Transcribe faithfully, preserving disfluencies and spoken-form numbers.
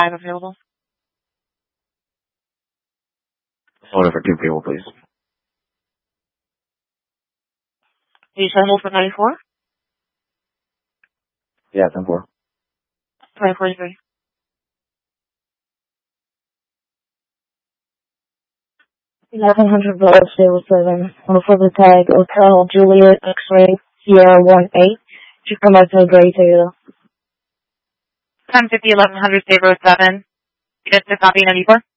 five available. Order for two people, please. You said hold for ninety-four? Yeah, ten four. twenty forty-three. eleven hundred Bravo zero seven. On for the tag, Hotel Juliet X-Ray Sierra one eight. To come out to Gray Toyota. ten fifty, eleven hundred, State Road seven. Get to copy ninety-four.